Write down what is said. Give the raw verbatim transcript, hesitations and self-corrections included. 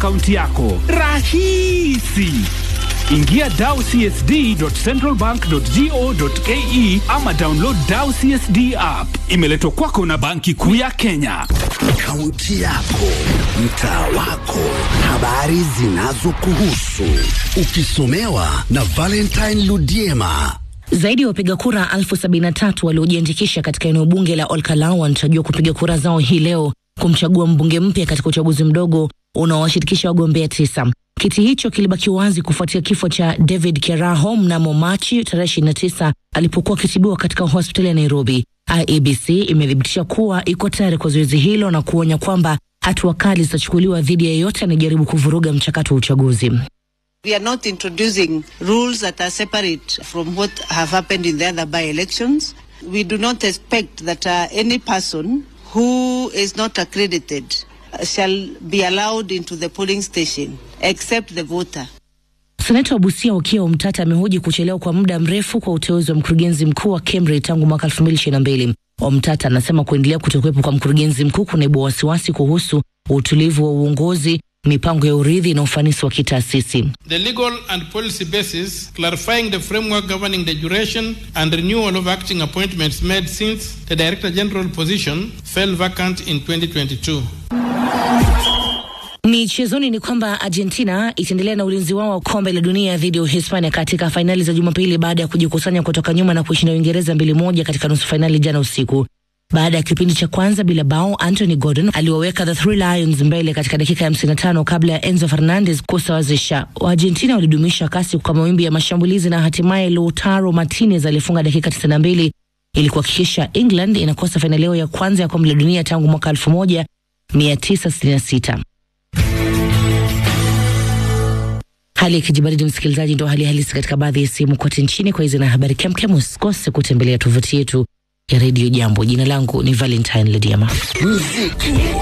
akaunti yako. Rahisi! Ingia dao c s d dot central bank dot go dot k e ama download Dao C S D app. Imeletwa kwako na Banki Kuu ya Kenya. Kaunti yako, mtaa wako, habari zinazokuhusu, ukisomewa na Valentine Ludiema. Zaidi ya wapiga kura elfu sabini na tatu waliojiandikisha katika eneo bunge la Olkalau wanatarajiwa kupiga kura zao hii leo kumchagua mbunge mpya katika uchaguzi mdogo unaowashirikisha wagombea tisa. Kiti hicho kilibaki wazi kufuatia kifo cha David Keraho mnamo Machi tarehe ishirini na tisa alipokuwa akitibiwa katika hospitali ya Nairobi. I E B C imethibitisha kuwa iko tayari kwa zoezi hilo na kuonya kwamba hatua kali zitachukuliwa dhidi ya yeyote anayejaribu kuvuruga mchakato wa uchaguzi. We are not introducing rules that are separate from what have happened in the other by-elections. We do not expect that uh, any person who is not accredited shall be allowed into the polling station except the voter. Seneta wa Busia Okiya Omtata amehoji kuchelewa kwa muda mrefu kwa uteuzi wa mkurugenzi mkuu wa KEMRI tangu mwaka elfu mbili ishirini na mbili. Omtata anasema kuendelea kutokuwepo kwa mkurugenzi mkuu kunaibua wasiwasi kuhusu utulivu wa uongozi, mipango ya urithi na ufanisi wa kitaasisi. The legal and policy basis clarifying the framework governing the duration and renewal of acting appointments made since the Director General position fell vacant in twenty twenty-two. Michezoni ni kwamba Argentina itaendelea na ulinzi wao wa kombe la dunia dhidi ya Hispania katika fainali za Jumapili baada ya kujikusanya kutoka nyuma na kushinda Uingereza mbili moja katika nusu fainali jana usiku. Baada ya kipindi cha kwanza bila bao, Anthony Gordon aliwaweka the Three Lions mbele katika dakika ya hamsini na tano kabla ya Enzo Fernandez kusawazisha. Argentina walidumisha kasi kwa mawimbi ya mashambulizi na hatimaye Lautaro Martinez alifunga dakika tisini na mbili ili kuhakikisha England inakosa fainali yao ya kwanza ya kombe la dunia tangu mwaka elfu moja mia tisa sitini na sita. Hali ya kijibaridi, msikilizaji, ndio hali halisi katika baadhi ya sehemu kote nchini. Kwa hizo na habari kemkem, usikose kutembelea tovuti yetu ya Radio Jambo. Jina langu ni Valentine Ludiema.